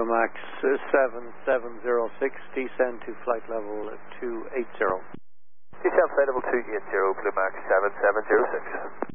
Blue Max 7706, descend to flight level 280. Descend flight level 280, Blue Max 7706.